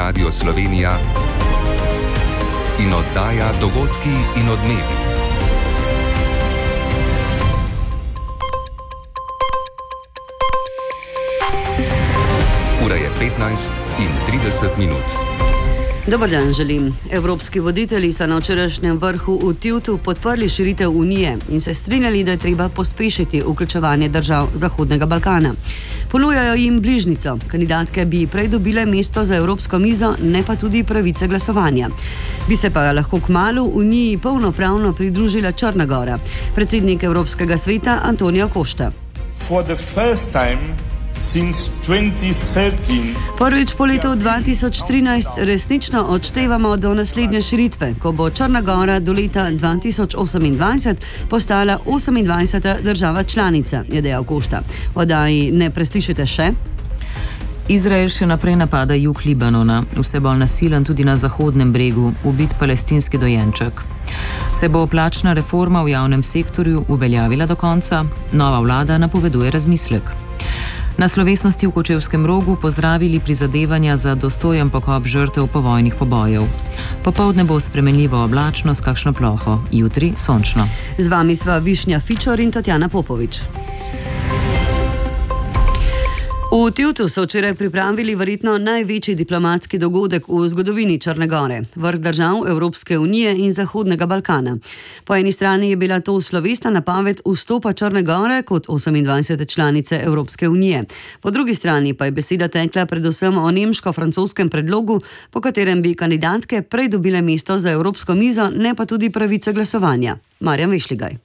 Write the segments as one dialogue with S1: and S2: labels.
S1: Radio Slovenija in oddaja Dogodki in odmevi. Ura je 15:30.
S2: Dobar dan želim. Evropski voditelji so na včerajšnjem vrhu v Tivtu podprli širitev Unije in se strinjali, da je treba pospešiti vključevanje držav Zahodnega Balkana. Ponujajo jim bližnjico. Kandidatke bi prej dobile mesto za evropsko mizo, ne pa tudi pravice glasovanja. Bi se pa lahko kmalu Uniji polnopravno pridružila Črna Gora. Predsednik Evropskega sveta Antonio Costa.
S3: For the first time since 2013.
S2: Prvič po letu 2013 resnično odštevamo do naslednje širitve, ko bo Črna Gora do leta 2028 postala 28. država članica, je dejal Costa. Oddaji ne preslišite še?
S4: Izrael še naprej napada jug Libanona, vse bolj nasilen tudi na Zahodnem bregu, ubit palestinski dojenček. Se bo plačna reforma v javnem sektorju uveljavila do konca? Nova vlada napoveduje razmislek. Na slovesnosti v Kočevskem Rogu pozdravili prizadevanja za dostojen pokop žrtev povojnih pobojev. Popoldne bo spremenljivo oblačno s kakšno ploho, jutri sončno.
S2: Z vami sva Višnja Fičor in Tatjana Popovič. V Tivtu so včeraj pripravili verjetno največji diplomatski dogodek v zgodovini Črne Gore, vrh držav Evropske unije in Zahodnega Balkana. Po eni strani je bila to slovesna napoved vstopa Črne Gore kot 28. članice Evropske unije. Po drugi strani pa je beseda tekla predvsem o nemško-francoskem predlogu, po katerem bi kandidatke prej dobile mesto za evropsko mizo, ne pa tudi pravice glasovanja. Marjan Vešligaj.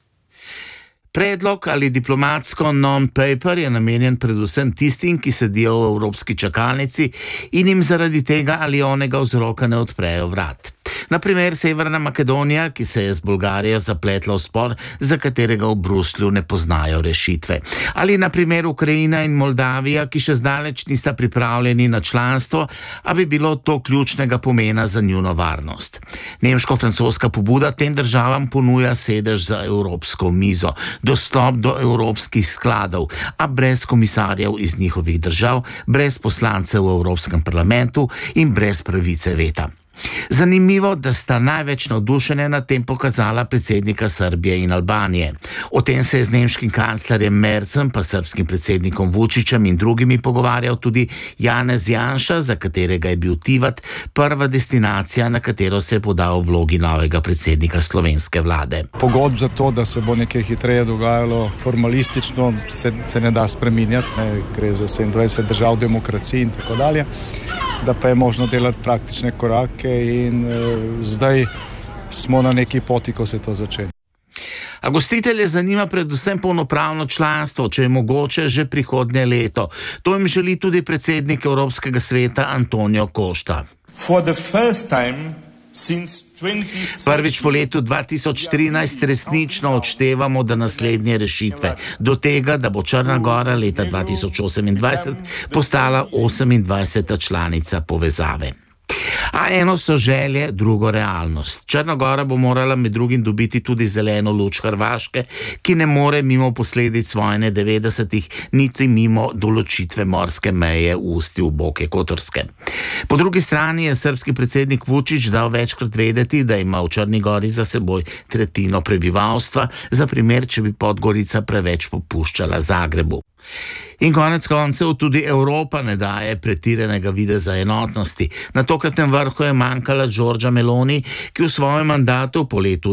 S5: Predlog ali diplomatsko non-paper je namenjen predvsem tistim, ki sedijo v evropski čakalnici in jim zaradi tega ali onega vzroka ne odprejo vrat. Naprimer Severna Makedonija, ki se je z Bolgarijo zapletla v spor, za katerega v Bruslju ne poznajo rešitve. Ali naprimer Ukrajina in Moldavija, ki še zdaleč nista pripravljeni na članstvo, a bi bilo to ključnega pomena za njuno varnost. Nemško-francoska pobuda tem državam ponuja sedež za evropsko mizo, dostop do evropskih skladov, a brez komisarjev iz njihovih držav, brez poslancev v Evropskem parlamentu in brez pravice veta. Zanimivo, da sta največ navdušenja nad tem pokazala predsednika Srbije in Albanije. O tem se je z nemškim kanclerjem Merzem, pa srbskim predsednikom Vučićem in drugimi pogovarjal tudi Janez Janša, za katerega je bil Tivat prva destinacija, na katero se je podal v vlogi novega predsednika slovenske vlade.
S6: Pogodb za to, da se bo nekaj hitreje dogajalo formalistično, se ne da spreminjati, gre za 27 držav demokracije in tako dalje. Da pa je možno delati praktične korake in zdaj smo na neki poti, ko se to začne.
S5: A gostitelje zanima predvsem polnopravno članstvo, če je mogoče že prihodnje leto. To jim želi tudi predsednik Evropskega sveta Antonio Costa.
S3: For the first time since
S5: Prvič po letu 2013 resnično odštevamo do naslednje rešitve, do tega, da bo Črna Gora leta 2028 postala 28. članica povezave. A eno so želje, drugo realnost. Črna Gora bo morala med drugim dobiti tudi zeleno luč Hrvaške, ki ne more mimo posledic vojne 90-ih niti mimo določitve morske meje v ustju Boke Kotorske. Po drugi strani je srbski predsednik Vučić dal večkrat vedeti, da ima v Črni Gori za seboj tretjino prebivalstva, za primer, če bi Podgorica preveč popuščala Zagrebu. In konec koncev tudi Evropa ne daje pretiranega videza enotnosti. Na tokratnem vrhu je manjkala Giorgia Meloni, ki v svojem mandatu po letu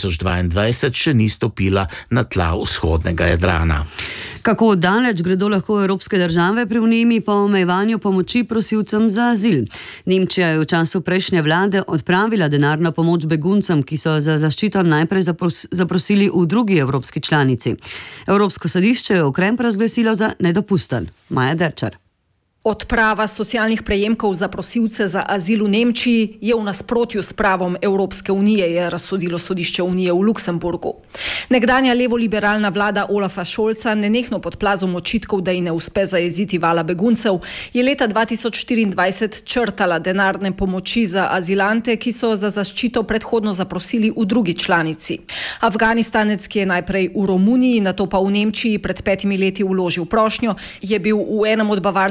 S5: 2022 še ni stopila na tla vzhodnega Jadrana.
S2: Kako daleč gredo lahko evropske države pri Uniji po omejevanju pomoči prosilcem za azil? Nemčija je v času prejšnje vlade odpravila denarno pomoč beguncem, ki so za zaščito najprej zaprosili v drugi evropski članici. Evropsko sodišče je ukrep razglasilo za nedopusten. Maja Derčar.
S7: Odprava socialnih prejemkov za prosilce za azil v Nemčiji je v nasprotju s pravom Evropske unije, je razsodilo sodišče Unije v Luksemburgu. Nekdanja levo-liberalna vlada Olafa Scholza, nenehno pod plazom očitkov, da ji ne uspe zajeziti vala beguncev, je leta 2024 črtala denarne pomoči za azilante, ki so za zaščito predhodno zaprosili v drugi članici. Afganistanec, ki je najprej v Romuniji, nato pa v Nemčiji pred 5 leti vložil prošnjo, je bil v enem od bavarskih okrožij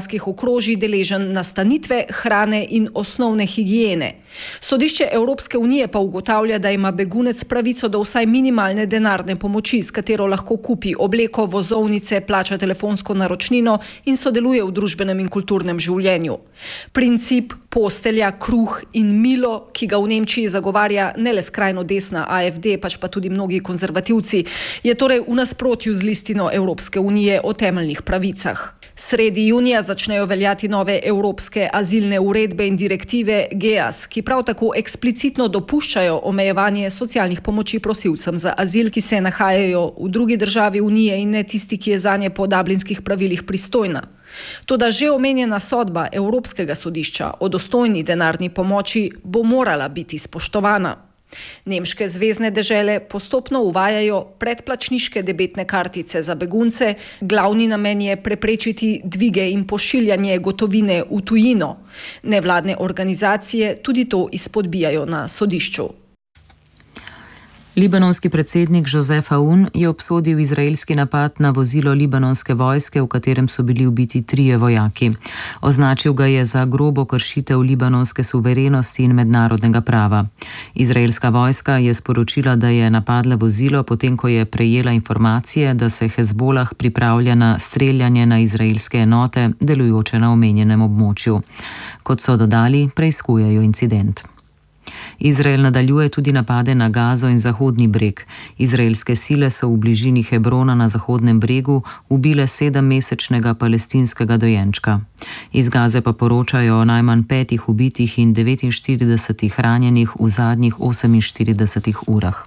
S7: kroži deležen nastanitve, hrane in osnovne higiene. Sodišče Evropske unije pa ugotavlja, da ima begunec pravico do vsaj minimalne denarne pomoči, s katero lahko kupi obleko, vozovnice, plača telefonsko naročnino in sodeluje v družbenem in kulturnem življenju. Princip postelja, kruh in milo, ki ga v Nemčiji zagovarja ne le skrajno desna AfD, pač pa tudi mnogi konzervativci, je torej v nasprotju z listino Evropske unije o temeljnih pravicah. Sredi junija začnejo veljati nove evropske azilne uredbe in direktive GEAS, ki prav tako eksplicitno dopuščajo omejevanje socialnih pomoči prosilcem za azil, ki se nahajajo v drugi državi unije in ne tisti, ki je zanje po dublinskih pravilih pristojna. Toda že omenjena sodba Evropskega sodišča o dostojni denarni pomoči bo morala biti spoštovana. Nemške zvezne dežele postopno uvajajo predplačniške debetne kartice za begunce. Glavni namen je preprečiti dvige in pošiljanje gotovine v tujino. Nevladne organizacije tudi to izpodbijajo na sodišču.
S4: Libanonski predsednik Joseph Aoun je obsodil izraelski napad na vozilo libanonske vojske, v katerem so bili ubiti 3 vojaki. Označil ga je za grobo kršitev libanonske suverenosti in mednarodnega prava. Izraelska vojska je sporočila, da je napadla vozilo, potem ko je prejela informacije, da se Hezbolah pripravlja na streljanje na izraelske enote, delujoče na omenjenem območju. Kot so dodali, preiskujejo incident. Izrael nadaljuje tudi napade na Gazo in Zahodni breg. Izraelske sile so v bližini Hebrona na Zahodnem bregu ubile 7-mesečnega palestinskega dojenčka. Iz Gaze pa poročajo o najmanj 5 ubitih in 49 ranjenih v zadnjih 48 urah.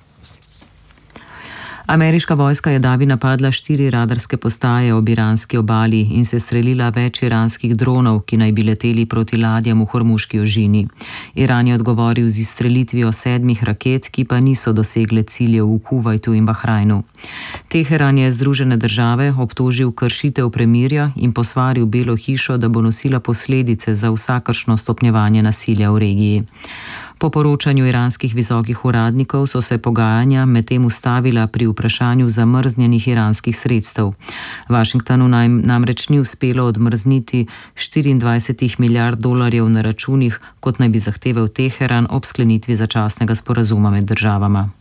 S4: Ameriška vojska je davi napadla 4 radarske postaje ob iranski obali in se strelila več iranskih dronov, ki naj bi leteli proti ladjam v Hormuški ožini. Iran je odgovoril z izstrelitvijo 7 raket, ki pa niso dosegle ciljev v Kuvajtu in Bahrajnu. Teheran je Združene države obtožil kršitev premirja in posvaril Belo hišo, da bo nosila posledice za vsakršno stopnjevanje nasilja v regiji. Po poročanju iranskih visokih uradnikov so se pogajanja medtem ustavila pri vprašanju zamrznjenih iranskih sredstev. Washingtonu namreč ni uspelo odmrzniti 24 milijard dolarjev na računih, kot naj bi zahteval Teheran ob sklenitvi začasnega sporazuma med državama.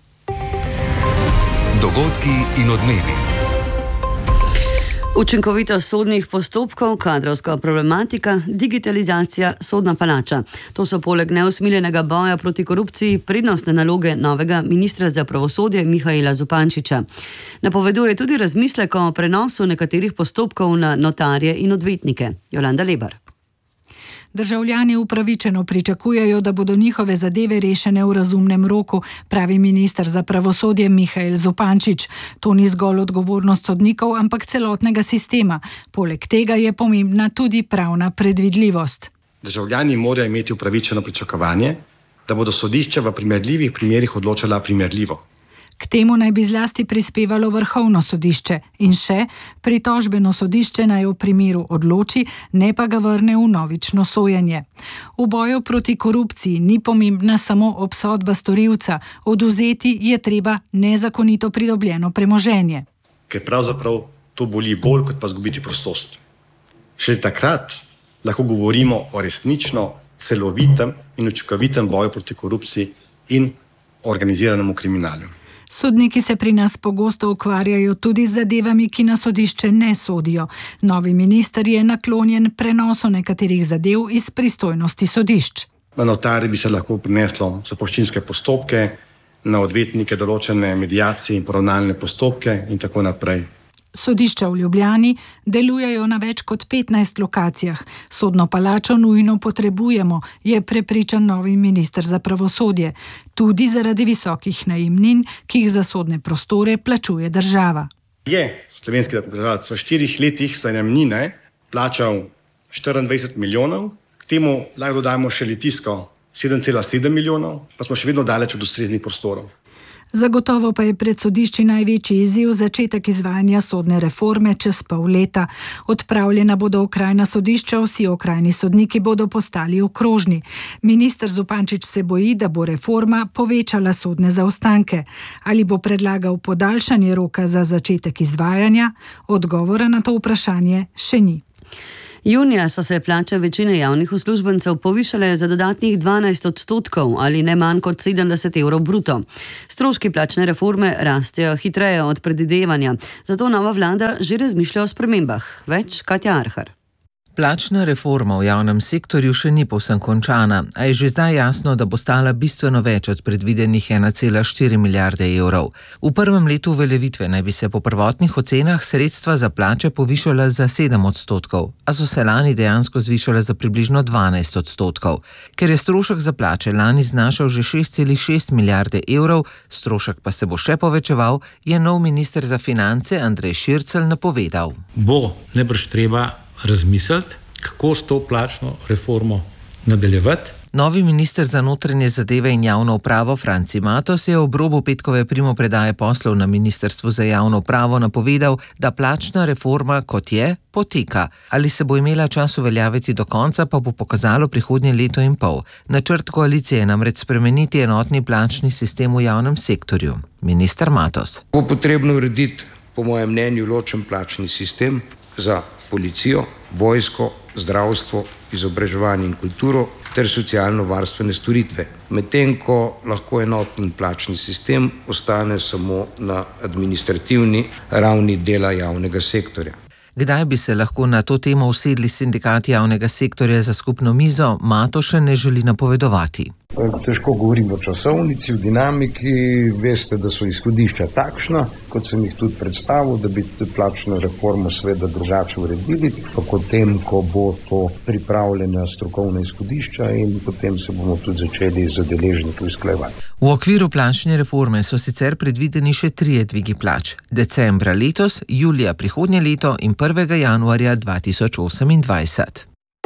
S1: Dogodki in odmevi.
S2: Učinkovitost sodnih postopkov, kadrovska problematika, digitalizacija, sodna palača. To so poleg neusmiljenega boja proti korupciji prednostne naloge novega ministra za pravosodje Mihaela Zupančiča. Napoveduje tudi razmislek o prenosu nekaterih postopkov na notarje in odvetnike. Jolanda Lebar.
S8: Državljani upravičeno pričakujejo, da bodo njihove zadeve rešene v razumnem roku, pravi minister za pravosodje Mihael Zupančič. To ni zgolj odgovornost sodnikov, ampak celotnega sistema. Poleg tega je pomembna tudi pravna predvidljivost.
S9: Državljani morajo imeti upravičeno pričakovanje, da bodo sodišča v primerljivih primerih odločala primerljivo.
S8: K temu naj bi zlasti prispevalo Vrhovno sodišče in še pritožbeno sodišče naj v primeru odloči, ne pa ga vrne v novično sojenje. V boju proti korupciji ni pomembna samo obsodba storilca, odvzeti je treba nezakonito pridobljeno premoženje.
S9: Ker pravzaprav to boli bolj, kot pa izgubiti prostost. Šele takrat lahko govorimo o resnično celovitem in učinkovitem boju proti korupciji in organiziranemu kriminalu.
S8: Sodniki se pri nas pogosto ukvarjajo tudi z zadevami, ki na sodišče ne sodijo. Novi minister je naklonjen prenosu nekaterih zadev iz pristojnosti sodišč.
S9: Na notarje bi se lahko preneslo zapuščinske postopke, na odvetnike določene mediacije in poravnalne postopke in tako naprej.
S8: Sodišča v Ljubljani delujejo na več kot 15 lokacijah. Sodno palačo nujno potrebujemo, je prepričan novi minister za pravosodje. Tudi zaradi visokih najemnin, ki jih za sodne prostore plačuje država.
S9: Je slovenski davkoplačevalec v 4 letih za najemnine plačal 24 milijonov, k temu lahko dodajmo še Litijsko 7,7 milijonov, pa smo še vedno daleč od ustreznih prostorov.
S8: Zagotovo pa je pred sodišči največji izziv začetek izvajanja sodne reforme čez pol leta. Odpravljena bodo okrajna sodišča, vsi okrajni sodniki bodo postali okrožni. Minister Zupančič se boji, da bo reforma povečala sodne zaostanke. Ali bo predlagal podaljšanje roka za začetek izvajanja? Odgovora na to vprašanje še ni.
S2: Junija so se plače večine javnih uslužbencev povišale za dodatnih 12% ali ne manj kot 70 evrov bruto. Stroški plačne reforme rastejo hitreje od predvidevanja, zato nova vlada že razmišlja o spremembah. Več Katja Arhar.
S10: Plačna reforma v javnem sektorju še ni povsem končana, a je že zdaj jasno, da bo stala bistveno več od predvidenih 1,4 milijarde evrov. V prvem letu uveljavitve naj bi se po prvotnih ocenah sredstva za plače povišala za 7%, a so se lani dejansko zvišale za približno 12%. Ker je strošek za plače lani znašal že 6,6 milijarde evrov, strošek pa se bo še povečeval, je nov minister za finance Andrej Šircelj napovedal.
S11: Bo najbrž treba razmisliti, kako s to plačno reformo nadaljevati.
S10: Novi minister za notranje zadeve in javno upravo Franci Matos je ob robu petkove primopredaje poslov na Ministrstvu za javno upravo napovedal, da plačna reforma, kot je, poteka. Ali se bo imela čas uveljaviti do konca, pa bo pokazalo prihodnje leto in pol. Načrt koalicije je namreč spremeniti enotni plačni sistem v javnem sektorju. Minister Matos.
S12: Bo potrebno urediti, po mojem mnenju, ločen plačni sistem za policijo, vojsko, zdravstvo, izobraževanje in kulturo ter socialno-varstvene storitve. Medtem ko lahko enoten plačni sistem ostane samo na administrativni ravni dela javnega sektorja.
S10: Kdaj bi se lahko na to temo usedli sindikati javnega sektorja za skupno mizo, Mato še ne želi napovedovati.
S13: Težko govorim o časovnici, v dinamiki. Veste, da so izhodišča takšna, kot sem jih tudi predstavil, da bi plačno reformo seveda drugače uredili, pa potem, ko bo to pripravljena strokovna izhodišča in potem se bomo tudi začeli z deležniki usklajevati.
S10: V okviru plačne reforme so sicer predvideni še 3 dvigi plač. Decembra letos, julija prihodnje leto in 1. januarja 2028.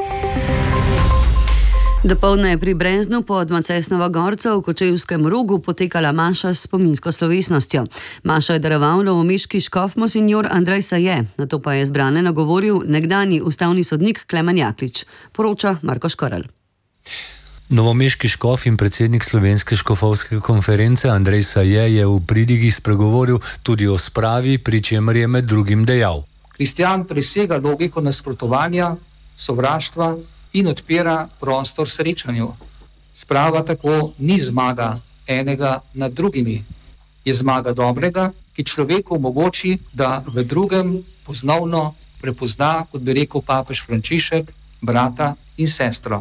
S2: Dopoldne je pri Breznu pod Macesnovo gorco v Kočevskem Rogu potekala maša s spominsko slovesnostjo. Mašo je daroval novomeški škof monsignor Andrej Saje, nato pa je zbrane nagovoril nekdanji ustavni sodnik Klemen Jaklič, poroča Marko Škorel.
S14: Novomeški škof in predsednik Slovenske škofovske konference Andrej Saje je v pridigi spregovoril tudi o spravi, pri čemer je med drugim dejal.
S15: Kristjan presega logiko nasprotovanja, sovraštva in odpira prostor srečanju. Sprava tako ni zmaga enega nad drugimi. Je zmaga dobrega, ki človeku omogoči, da v drugem ponovno prepozna, kot bi rekel papež Frančišek, brata in sestro.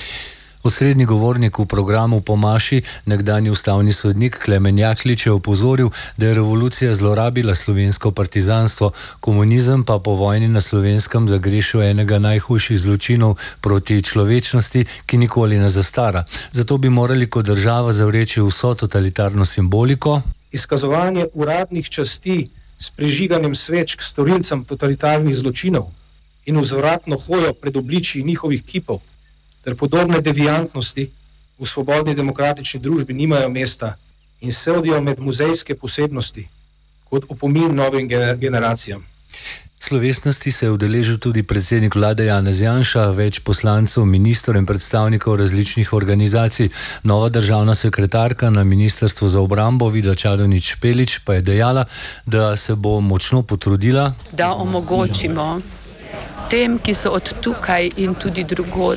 S14: Osrednji govornik v programu po maši, nekdanji ustavni sodnik Klemen Jaklič, je opozoril, da je revolucija zlorabila slovensko partizanstvo, komunizem pa po vojni na Slovenskem zagrešil enega najhujših zločinov proti človečnosti, ki nikoli ne zastara. Zato bi morali kot država zavreči vso totalitarno simboliko.
S15: Izkazovanje uradnih časti s prižiganjem sveč k storilcem totalitarnih zločinov in vzvratno hojo pred obličji njihovih kipov ter podobne deviantnosti v svobodni demokratični družbi nimajo mesta in sodijo med muzejske posebnosti kot opomin novim generacijam.
S14: Slovesnosti se je udeležil tudi predsednik vlade Janez Janša, več poslancev, ministrov in predstavnikov različnih organizacij. Nova državna sekretarka na Ministrstvu za obrambo Vida Čadonič Špelič pa je dejala, da se bo močno potrudila,
S16: da omogočimo tem, ki so od tukaj in tudi drugod,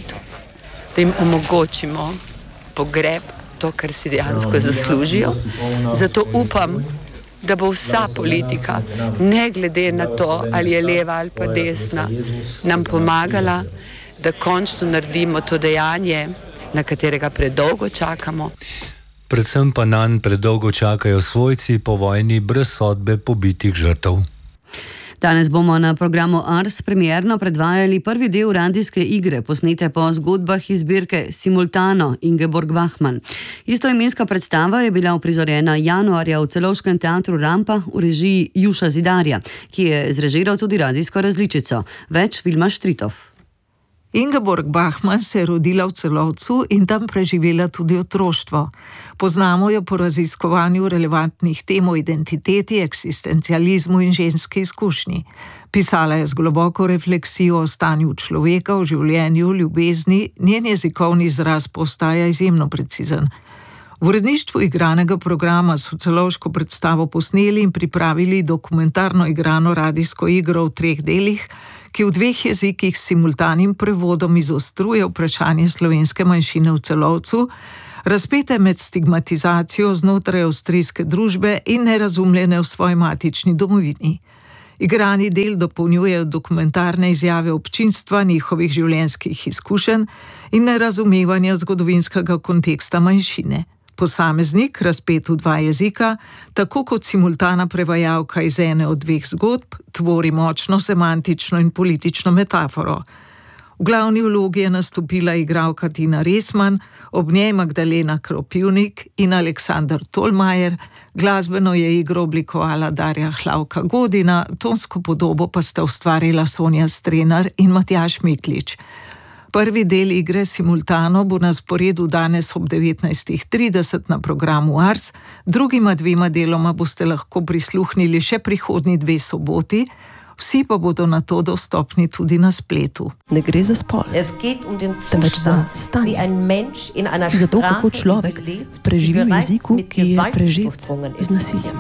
S16: da jim omogočimo pogreb, to, kar si dejansko zaslužijo. Zato upam, da bo vsa politika, ne glede na to, ali je leva ali pa desna, nam pomagala, da končno naredimo to dejanje, na katerega predolgo čakamo.
S14: Predvsem pa nanj predolgo čakajo svojci po vojni brez sodbe pobitih žrtev.
S2: Danes bomo na programu Ars premierno predvajali prvi del radijske igre, posnete po zgodbah iz zbirke Simultano Ingeborg Bachmann. Istoimenska predstava je bila uprizorjena januarja v Celovškem teatru Rampa v režiji Juša Zidarja, ki je zrežiral tudi radijsko različico. Več Vilma Štritov.
S17: Ingeborg Bachmann se je rodila v Celovcu in tam preživela tudi otroštvo. Poznamo jo po raziskovanju relevantnih tem o identiteti, eksistencializmu in ženski izkušnji. Pisala je z globoko refleksijo o stanju človeka, o življenju, ljubezni, njen jezikovni izraz postaja izjemno precizen. V uredništvu igranega programa so celovško predstavo posneli in pripravili dokumentarno igrano radijsko igro v 3 delih, ki v 2 jezikih s simultanim prevodom izostruje vprašanje slovenske manjšine v Celovcu, razpete med stigmatizacijo znotraj avstrijske družbe in nerazumljene v svoji matični domovini. Igrani del dopolnjuje dokumentarne izjave občinstva, njihovih življenjskih izkušenj in nerazumevanja zgodovinskega konteksta manjšine. Posameznik, razpet v 2 jezika, tako kot simultana prevajalka iz ene od 2 zgodb, tvori močno semantično in politično metaforo. V glavni vlogi je nastopila igralka Tina Resman, ob njej Magdalena Kropivnik in Aleksandar Tolmajer, glasbeno je igro oblikovala Darja Hlavka Godina, tonsko podobo pa sta ustvarila Sonja Strenar in Matjaž Miklič. Prvi del igre simultano bo na sporedu danes ob 19:30 na programu Ars, drugima 2 deloma boste lahko prisluhnili še prihodnji 2 soboti, vsi pa bodo na to dostopni tudi na spletu.
S18: Ne gre za spol, temveč za stanje, za to, kako človek preživi v jeziku, ki je prežet z nasiljem.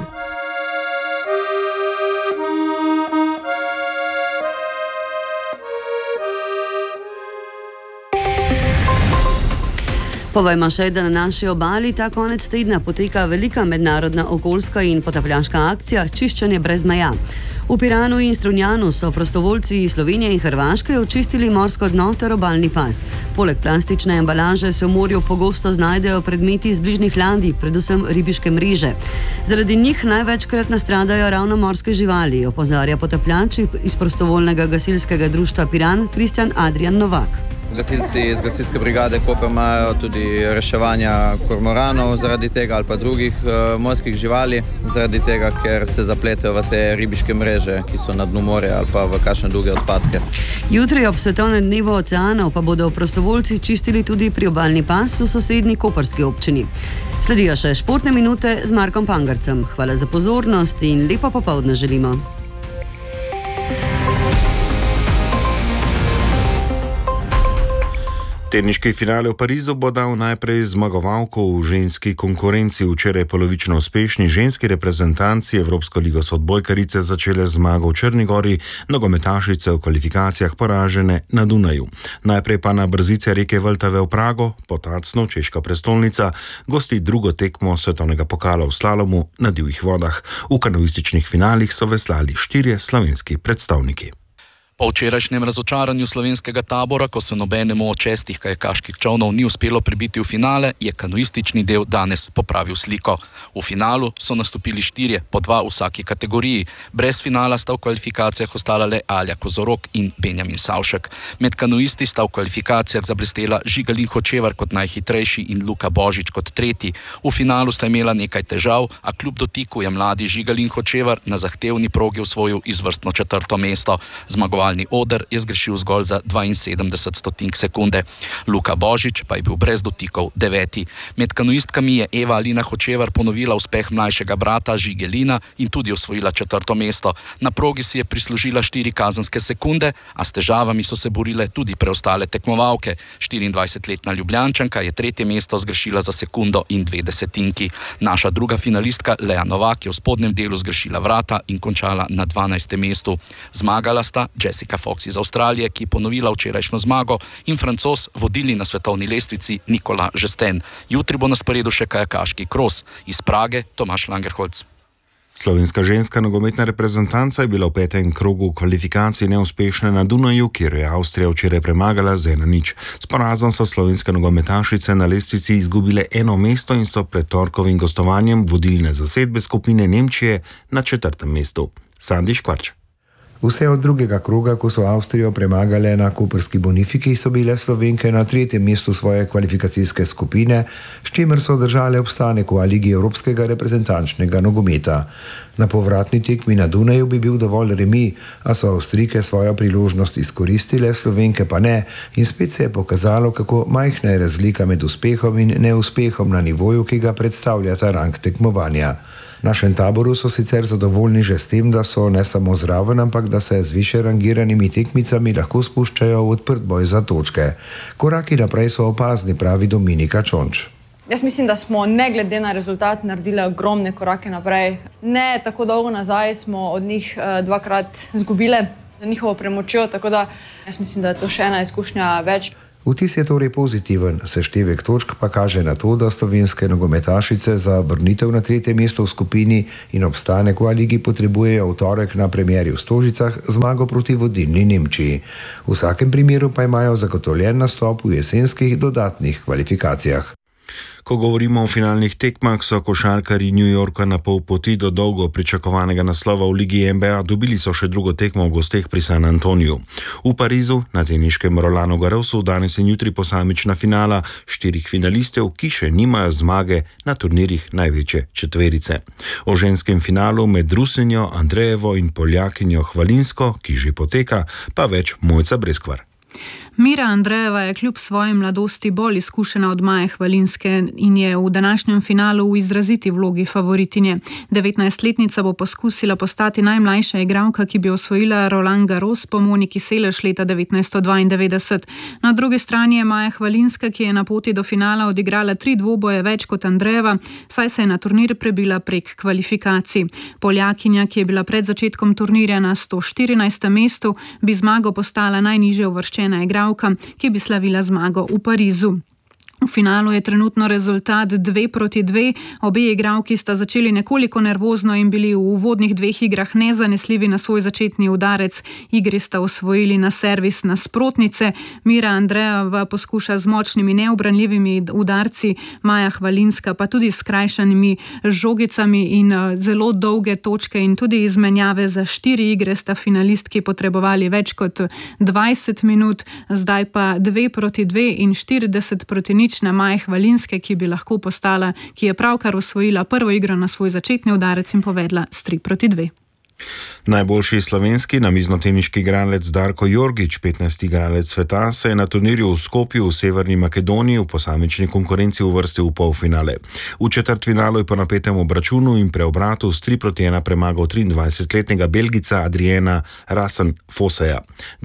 S2: Povejmo še, da na naši obali ta konec tedna poteka velika mednarodna okoljska in potapljaška akcija Čiščenje brez meja. V Piranu in Strunjanu so prostovoljci iz Slovenije in Hrvaške očistili morsko dno ter obalni pas. Poleg plastične embalaže se v morju pogosto znajdejo predmeti iz bližnjih ladij, predvsem ribiške mreže. Zaradi njih največkrat nastradajo ravno morske živali, opozarja potapljač iz prostovoljnega gasilskega društva Piran Kristjan Adrian Novak.
S19: Gasilci iz gasilske brigade Koper imajo tudi reševanja kormoranov zaradi tega ali pa drugih morskih živali, zaradi tega, ker se zapletejo v te ribiške mreže, ki so na dnu morja ali pa v kakšne druge odpadke.
S2: Jutri ob svetovnem dnevu oceanov pa bodo prostovoljci čistili tudi priobalni pas v sosednji koprski občini. Sledijo še športne minute z Markom Pangarcem. Hvala za pozornost in lepo popoldne želimo.
S20: Teniški finale v Parizu bo dal najprej zmagovalko v ženski konkurenci. Včeraj polovično uspešni ženski reprezentanci Evropsko ligo so odbojkarice začele zmago v Črni Gori, nogometašice v kvalifikacijah poražene na Dunaju. Najprej pa na brzice reke Vltave v Prago, potacno češka prestolnica, gosti drugo tekmo svetovnega pokala v slalomu na divjih vodah. V kanoističnih finalih so veslali 4 slovenski predstavniki.
S21: Po včerajšnjem razočaranju slovenskega tabora, ko se nobenemu od 6 kajakaških čolnov ni uspelo prebiti v finale, je kanoistični del danes popravil sliko. V finalu so nastopili 4, po 2 v vsaki kategoriji. Brez finala sta v kvalifikacijah ostala le Alja Kozorog in Benjamin Savšek. Med kanoisti sta v kvalifikacijah zablestela Žigalin Hočevar kot najhitrejši in Luka Božič kot 3. V finalu sta imela nekaj težav, a kljub dotiku je mladi Žigalin Hočevar na zahtevni progi osvojil izvrstno 4. mesto. Zmagovalni oder je zgrešil zgolj za 72 stotink sekunde. Luka Božič pa je bil brez dotikov 9. Med kanoistkami je Eva Alina Hočevar ponovila uspeh mlajšega brata Žigelina in tudi osvojila 4. mesto. Na progi si je prislužila 4 kazenske sekunde, a s težavami so se borile tudi preostale tekmovalke. 24-letna Ljubljančanka je 3. mesto zgrešila za sekundo in 2 desetinki. Naša druga finalistka Lea Novak je v spodnjem delu zgrešila vrata in končala na 12. mestu. Zmagala sta Jessica Fox iz Avstralije, ki je ponovila včerajšnjo zmago, in Francoz, vodilni na svetovni lestvici Nicolas Gesten. Jutri bo na sporedu še kajakaški kros. Iz Prage Tomaž Langerholz.
S20: Slovenska ženska nogometna reprezentanca je bila v 5. krogu kvalifikacij neuspešna na Dunaju, kjer je Avstrija včeraj premagala z 1:0. S porazom so slovenske nogometašice na lestvici izgubile 1 mesto in so pred torkovim gostovanjem vodilne zasedbe skupine Nemčije na 4. mestu. Sandi Škvarč.
S22: Vse od drugega kroga, ko so Avstrijo premagale na koprski Bonifiki, so bile Slovenke na 3. mestu svoje kvalifikacijske skupine, s čimer so držale obstanek v Ligi evropskega reprezentančnega nogometa. Na povratni tekmi na Dunaju bi bil dovolj remi, a so Avstrijke svojo priložnost izkoristile, Slovenke pa ne, in spet se je pokazalo, kako majhna je razlika med uspehom in neuspehom na nivoju, ki ga predstavlja ta rang tekmovanja. V našem taboru so sicer zadovoljni že s tem, da so ne samo zraven, ampak da se z više rangiranimi tekmicami lahko spuščajo v odprt boj za točke. Koraki naprej so opazni, pravi Dominika Čonč.
S3: Jaz mislim, da smo ne glede na rezultat naredili ogromne korake naprej. Ne tako dolgo nazaj smo od njih 2-krat izgubili njihovo premočjo, tako da jaz mislim, da je to še ena izkušnja več.
S22: Vtis je torej pozitiven, seštevek točk pa kaže na to, da slovenske nogometašice za vrnitev na 3. mesto v skupini in obstanek v ligi potrebujejo v torek na premierji v Stožicah zmago proti vodilni Nemčiji. V vsakem primeru pa imajo zagotovljen nastop v jesenskih dodatnih kvalifikacijah.
S20: Ko govorimo o finalnih tekmah, so košarkarji New Yorka na pol poti do dolgo pričakovanega naslova v ligi NBA, dobili so še drugo tekmo v gosteh pri San Antoniju. V Parizu, na teniškem Rolanu Garrosu, danes in jutri posamična finala 4 finalistov, ki še nimajo zmage na turnirjih največje četverice. O ženskem finalu med Rusinjo, Andrejevo in Poljakinjo Hvalinsko, ki že poteka, pa več Mojca Breskvar.
S6: Mira Andrejeva je kljub svoji mladosti bolj izkušena od Maje Hvalinske in je v današnjem finalu v izraziti vlogi favoritinje. 19-letnica bo poskusila postati najmlajša igralka, ki bi osvojila Roland Garros po Moniki Seles leta 1992. Na drugi strani je Maja Hvalinska, ki je na poti do finala odigrala 3 dvoboje več kot Andrejeva, saj se je na turnir prebila prek kvalifikacij. Poljakinja, ki je bila pred začetkom turnirja na 114. mestu, bi zmago postala najnižje uvrščena igralka, ki bi slavila zmago v Parizu. V finalu je trenutno rezultat 2-2. Obe igralki sta začeli nekoliko nervozno in bili v uvodnih 2 igrah nezanesljivi na svoj začetni udarec. Igri sta osvojili na servis nasprotnice. Mira Andrejeva poskuša z močnimi neubranljivimi udarci, Maja Hvalinska pa tudi s skrajšanimi žogicami in zelo dolge točke in tudi izmenjave za 4 igre sta finalistki potrebovali več kot 20 minut, zdaj pa 2-2 in 40-0 na Maji Hvalinske, ki je pravkar osvojila prvo igro na svoj začetni udarec in povedla s 3-2.
S20: Najboljši slovenski namiznoteniški igralec Darko Jorgić, 15. igralec sveta, se je na turnirju v Skopju v Severni Makedoniji v posamični konkurenci uvrstil v polfinale. V četrtfinalu je po napetem obračunu in preobratu s 3-1 premagal 23-letnega Belgica Adriana Rasen-Foseja.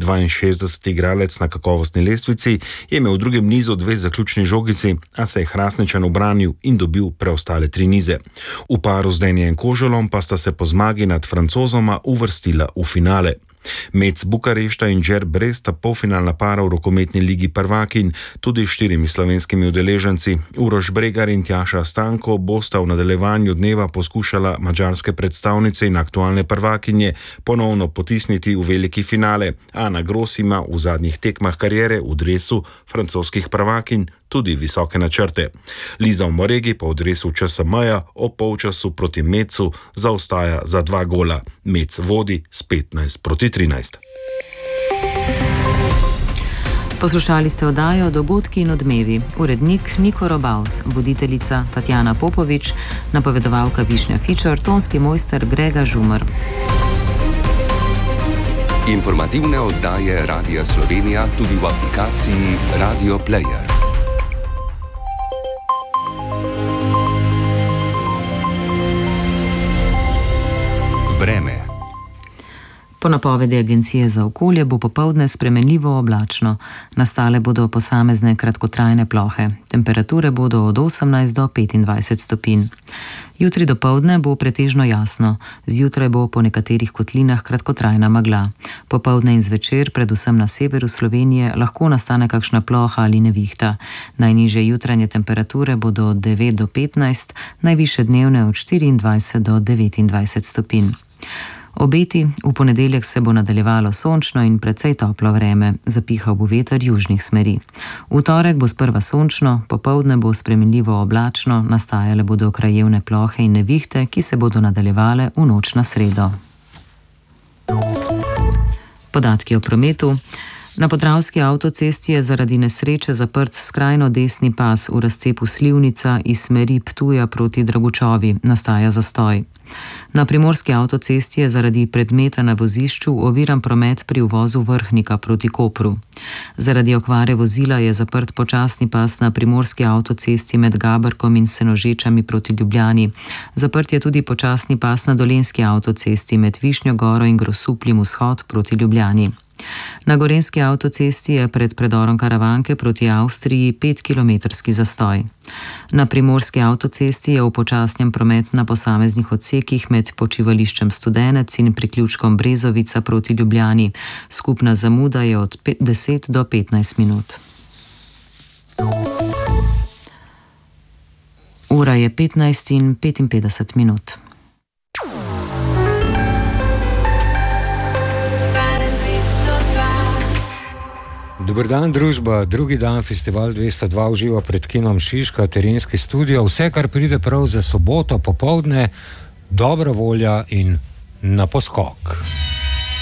S20: 62. igralec na kakovostni lestvici je imel v drugem nizu 2 zaključni žogici, a se je Hrastničan ubranil in dobil preostale 3 nize. V paru z Denijem Koželom pa sta se po zmagi nad Francozoma uvrstila v finale. Mec Bukarešta in Džer Brest sta polfinalna para v rokometni ligi prvakinj, tudi 4 slovenskimi udeleženci. Uroš Bregar in Tjaša Stanko bosta v nadaljevanju dneva poskušala madžarske predstavnice in aktualne prvakinje ponovno potisniti v veliki finale. Ana Gros ima v zadnjih tekmah kariere v dresu francoskih prvakinj tudi visoke načrte. Liza Omoregi pa v dresu ČSM-ja o polčasu proti Mecu zaostaja za 2 gola. Mec vodi s 15-13.
S4: Poslušali ste oddajo Dogodki in odmevi. Urednik Niko Robaus, voditeljica Tatjana Popovič, napovedovalka Višnja Fičer, tonski mojster Grega Žumr.
S1: Informativne oddaje Radia Slovenija tudi v aplikaciji Radio Player. Vreme.
S4: Po napovedi Agencije za okolje bo popoldne spremenljivo oblačno. Nastale bodo posamezne kratkotrajne plohe. Temperature bodo od 18 do 25 stopinj. Jutri dopoldne bo pretežno jasno. Zjutraj bo po nekaterih kotlinah kratkotrajna megla. Popoldne in zvečer, predvsem na severu Slovenije, lahko nastane kakšna ploha ali nevihta. Najnižje jutranje temperature bodo od 9 do 15, najvišje dnevne od 24 do 29 stopinj. Obeti: v ponedeljek se bo nadaljevalo sončno in precej toplo vreme, zapihal bo veter južnih smeri. V torek bo sprva sončno, popoldne bo spremenljivo oblačno, nastajale bodo krajevne plohe in nevihte, ki se bodo nadaljevale v noč na sredo. Podatki o prometu. Na Podravski avtocesti je zaradi nesreče zaprt skrajno desni pas v razcepu Slivnica iz smeri Ptuja proti Dragučovi, nastaja zastoj. Na Primorski avtocesti je zaradi predmeta na vozišču oviran promet pri uvozu Vrhnika proti Kopru. Zaradi okvare vozila je zaprt počasni pas na Primorski avtocesti med Gabrkom in Senožečami proti Ljubljani. Zaprt je tudi počasni pas na Dolenjski avtocesti med Višnjo Goro in Grosupljem vzhod proti Ljubljani. Na gorenjski avtocesti je pred predorom Karavanke proti Avstriji 5-kilometrski zastoj. Na primorski avtocesti je upočasnjen promet na posameznih odsekih med počivališčem Studenec in priključkom Brezovica proti Ljubljani. Skupna zamuda je od 10 do 15 minut. Ura je 15:55 minut.
S5: Dober dan, družba. Drugi dan Festival 202 uživa pred kinom Šiška, terenski studio. Vse, kar pride prav za soboto popoldne, dobra volja in na poskok.